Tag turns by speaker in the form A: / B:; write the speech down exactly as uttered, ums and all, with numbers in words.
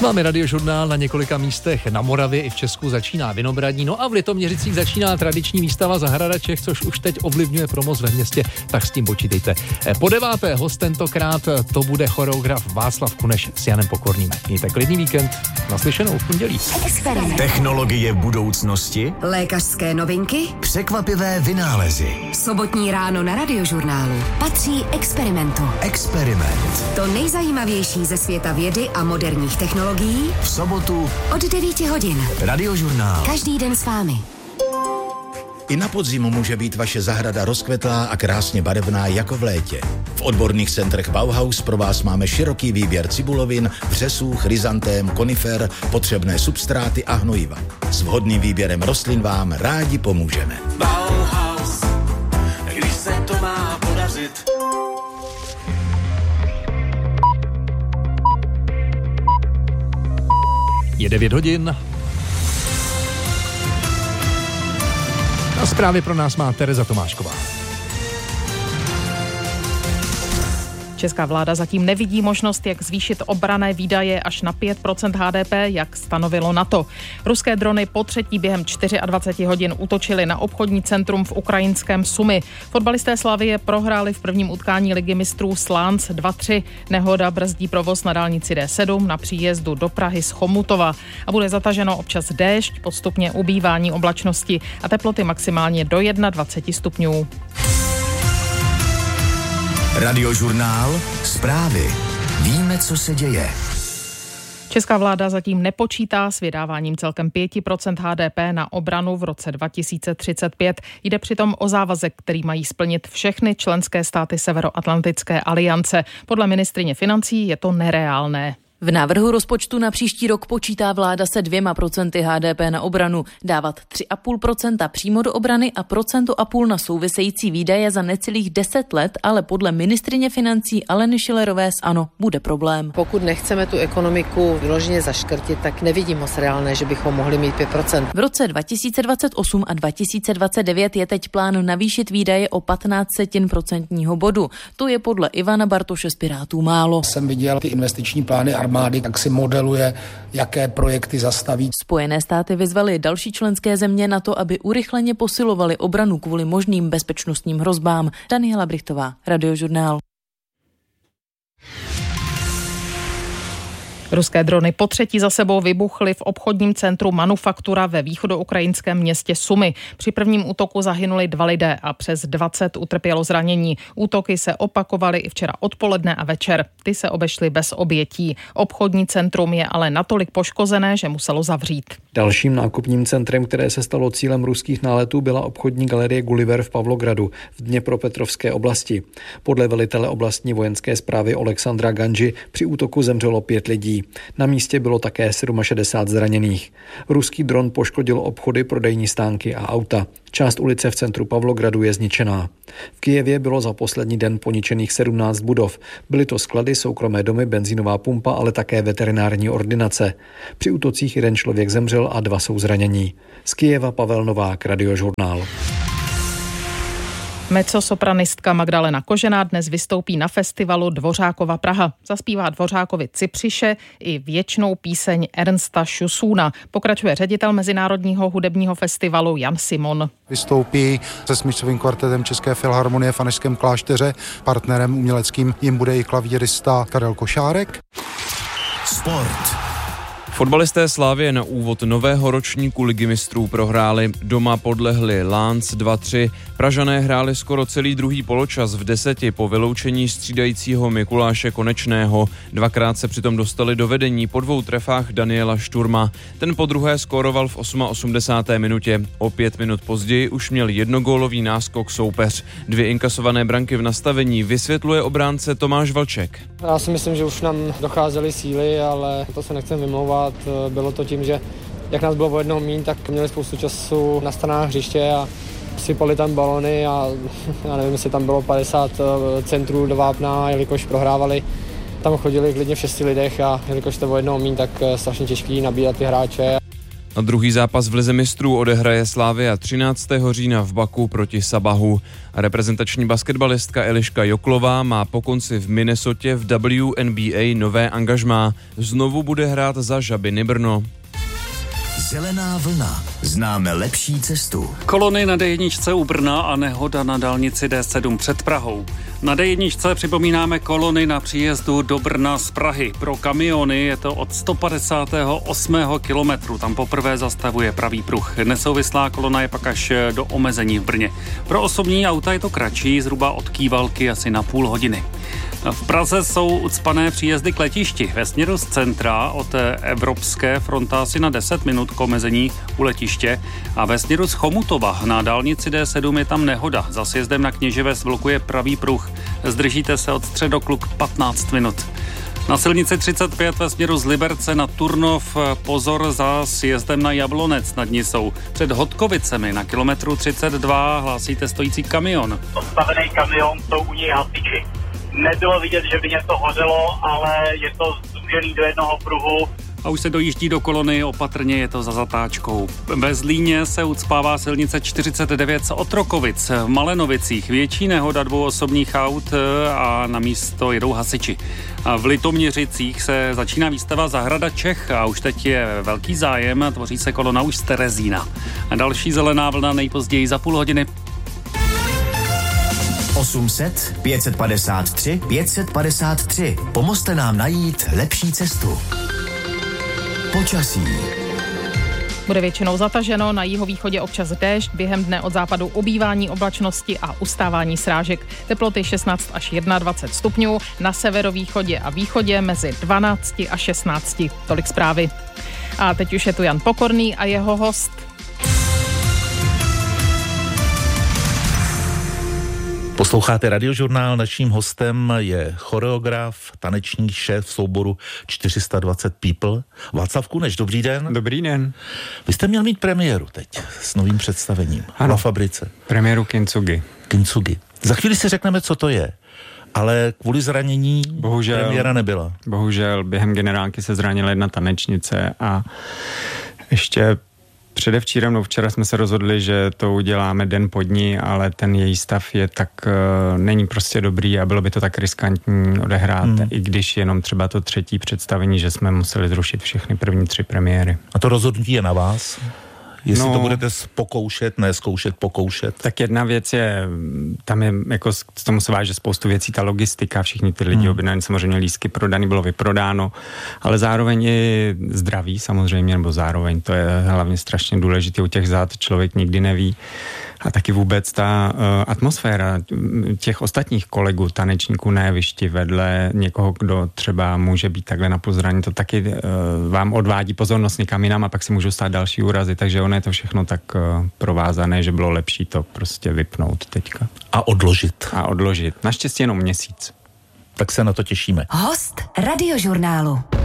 A: Máme radiožurnál na několika místech na Moravě i v Česku začíná Vinohradní, no a v Litoměřicích začíná tradiční výstava Zahrada Čech, což už teď ovlivňuje promoz ve městě, tak s tím počítejte. Po deváté host tentokrát to bude choreograf Václav Kuneš s Janem Pokorným. Mějte klidný víkend, naslyšenou v pondělí.
B: Experiment. Technologie budoucnosti,
C: lékařské novinky,
B: překvapivé vynálezy.
C: Sobotní ráno na radiožurnálu patří Experimentu.
B: Experiment.
C: To nejzajímavější ze světa vědy a moderních technologií
B: V sobotu
C: od devíti hodin.
B: Radiožurnál.
C: Každý den s vámi.
D: I na podzim může být vaše zahrada rozkvetlá a krásně barevná jako v létě. V odborných centrech Bauhaus pro vás máme široký výběr cibulovin, vřesů, chryzantém, konifer, potřebné substráty a hnojiva. S vhodným výběrem rostlin vám rádi pomůžeme.
E: Bauhaus, když se to má podařit.
A: Je devět hodin. A zprávy pro nás má Tereza Tomášková.
F: Česká vláda zatím nevidí možnost, jak zvýšit obranné výdaje až na pět procent H D P, jak stanovilo NATO. Ruské drony po třetí během dvacet čtyři hodin útočily na obchodní centrum v ukrajinském Sumy. Fotbalisté Slavie prohráli v prvním utkání ligy mistrů s Lánc dva tři. Nehoda brzdí provoz na dálnici D sedm na příjezdu do Prahy z Chomutova a bude zataženo občas déšť, postupně ubývání oblačnosti a teploty maximálně do dvacet jedna stupňů.
B: Radiožurnál. Zprávy. Víme, co se děje.
F: Česká vláda zatím nepočítá s vydáváním celkem pět procent H D P na obranu v roce dva tisíce třicet pět. Jde přitom o závazek, který mají splnit všechny členské státy Severoatlantické aliance. Podle ministryně financí je to nereálné.
G: V návrhu rozpočtu na příští rok počítá vláda se dvěma procenty H D P na obranu, dávat tři a půl procenta přímo do obrany a procento a půl na související výdaje za necelých deset let, ale podle ministryně financí Aleny Schillerové z ANO bude problém.
H: Pokud nechceme tu ekonomiku vyloženě zaškrtit, tak nevidím moc reálné, že bychom mohli mít pět procent.
G: V roce dva tisíce dvacet osm a dva tisíce dvacet devět je teď plán navýšit výdaje o patnáct setin procentního bodu. To je podle Ivana Bartoše z Pirátů málo.
I: Jsem viděl ty investiční plány armády, tak si modeluje, jaké projekty zastaví.
G: Spojené státy vyzvaly další členské země na to, aby urychleně posilovaly obranu kvůli možným bezpečnostním hrozbám. Daniela Brichtová, Radiožurnál.
F: Ruské drony po třetí za sebou vybuchly v obchodním centru Manufaktura ve východoukrajinském městě Sumy. Při prvním útoku zahynuli dva lidé a přes dvacet utrpělo zranění. Útoky se opakovaly i včera odpoledne a večer. Ty se obešly bez obětí. Obchodní centrum je ale natolik poškozené, že muselo zavřít.
J: Dalším nákupním centrem, které se stalo cílem ruských náletů, byla obchodní galerie Gulliver v Pavlogradu v Dněpropetrovské oblasti. Podle velitele oblastní vojenské správy Alexandra Ganži při útoku zemřelo pět lidí. Na místě bylo také šedesát sedm zraněných. Ruský dron poškodil obchody, prodejní stánky a auta. Část ulice v centru Pavlogradu je zničená. V Kyjevě bylo za poslední den poničených sedmnáct budov. Byly to sklady, soukromé domy, benzínová pumpa, ale také veterinární ordinace. Při útocích jeden člověk zemřel a dva jsou zranění. Z Kyjeva Pavel Novák, Radiožurnál.
F: Mezzosopranistka Magdalena Kožená dnes vystoupí na festivalu Dvořákova Praha. Zaspívá Dvořákovi Cypřiše i věčnou píseň Ernsta Schussuna. Pokračuje ředitel Mezinárodního hudebního festivalu Jan Simon.
K: Vystoupí se smyčcovým kvartetem České filharmonie v Anežském Klášteře. Partnerem uměleckým jim bude i klavírista Karel Košárek.
B: Sport.
L: Fotbalisté Slavie na úvod nového ročníku ligy mistrů prohráli. Doma podlehli Lánc dva tři. Pražané hráli skoro celý druhý poločas v deseti po vyloučení střídajícího Mikuláše Konečného. Dvakrát se přitom dostali do vedení po dvou trefách Daniela Šturma. Ten podruhé skóroval v osmadesáté osmé minutě. O pět minut později už měl jednogólový náskok soupeř. Dvě inkasované branky v nastavení vysvětluje obránce Tomáš Vlček.
M: Já si myslím, že už nám docházely síly, ale to se nechcem vymlouvat. Bylo to tím, že jak nás bylo o jednoho míň, tak měli spoustu času na stranách hřiště a sypali tam balony a já nevím, jestli tam bylo padesát centrů do vápna, jelikož prohrávali. Tam chodili klidně v šesti lidech a jelikož to o jednoho míň, tak strašně těžký nabírat ty hráče.
L: A druhý zápas v lize mistrů odehraje Slavia třináctého října v Baku proti Sabahu. A reprezentační basketbalistka Eliška Joklová má po konci v Minnesotě v W N B A nové angažmá. Znovu bude hrát za Žabiny Brno.
B: Zelená vlna. Známe lepší cestu.
N: Kolony na D jedna u Brna a nehoda na dálnici D sedm před Prahou. Na D jedna připomínáme kolony na příjezdu do Brna z Prahy. Pro kamiony je to od sto padesátého osmého kilometru. Tam poprvé zastavuje pravý pruh. Nesouvislá kolona je pak až do omezení v Brně. Pro osobní auta je to kratší, zhruba od Kývalky asi na půl hodiny. V Praze jsou ucpané příjezdy k letišti. Ve směru z centra od Evropské fronta asi na deset minut k omezení u letiště a ve směru z Chomutova na dálnici D sedm je tam nehoda. Za sjezdem na Kněževes blokuje pravý pruh. Zdržíte se od Středokluk patnáct minut. Na silnici třicet pět ve směru z Liberce na Turnov pozor za sjezdem na Jablonec nad Nisou. Před Hodkovicemi na kilometru třicet dva hlásíte stojící kamion.
O: Postavený kamion, jsou u něj hasiči. Nebylo vidět, že by něco hořelo, ale je to zúžený do jednoho pruhu.
N: A už se dojíždí do kolony, opatrně je to za zatáčkou. Ve Zlíně se ucpává silnice čtyřicet devět z Otrokovic. V Malenovicích větší nehoda dvou osobních aut a na místo jedou hasiči. A v Litoměřicích se začíná výstava Zahrada Čech a už teď je velký zájem, tvoří se kolona už z Terezína. A další zelená vlna nejpozději za půl hodiny.
B: osm set, pět set padesát tři, pět set padesát tři. Pomozte nám najít lepší cestu. Počasí.
F: Bude většinou zataženo, na jihovýchodě občas déšť, během dne od západu obývání oblačnosti a ustávání srážek. Teploty šestnáct až dvacet jedna stupňů, na severovýchodě a východě mezi dvanáct a šestnáct. Tolik zprávy. A teď už je tu Jan Pokorný a jeho host.
P: Posloucháte Radiožurnál, naším hostem je choreograf, tanečník, šéf souboru čtyři sta dvacet People. Václav Kuneš, dobrý den.
Q: Dobrý den.
P: Vy jste měl mít premiéru teď s novým představením
Q: ano,
P: na Fabrice.
Q: Premiéru Kintsugi.
P: Kintsugi. Za chvíli si řekneme, co to je, ale kvůli zranění
Q: bohužel,
P: premiéra nebyla.
Q: Bohužel během generálky se zranila jedna tanečnice a ještě předevčírem, no včera jsme se rozhodli, že to uděláme den po dní, ale ten její stav je tak, uh, není prostě dobrý a bylo by to tak riskantní odehrát, hmm. i když jenom třeba to třetí představení, že jsme museli zrušit všechny první tři premiéry.
P: A to rozhodnutí je na vás? Jestli
Q: no,
P: to budete pokoušet, ne zkoušet, pokoušet.
Q: Tak jedna věc je, tam je, jako k tomu se váže spoustu věcí, ta logistika, všichni ty lidi hmm. objednali, samozřejmě lístky prodaný, bylo vyprodáno, ale zároveň i zdraví samozřejmě, nebo zároveň, to je hlavně strašně důležité, u těch zád člověk nikdy neví. A taky vůbec ta uh, atmosféra těch ostatních kolegů, tanečníků na jevišti vedle někoho, kdo třeba může být takhle na půl zraněný, to taky uh, vám odvádí pozornost někam jinam a pak si můžou stát další úrazy, takže ono je to všechno tak uh, provázané, že bylo lepší to prostě vypnout teďka.
P: A odložit.
Q: A odložit. Naštěstí jenom měsíc.
P: Tak se na to těšíme.
C: Host Radiožurnálu.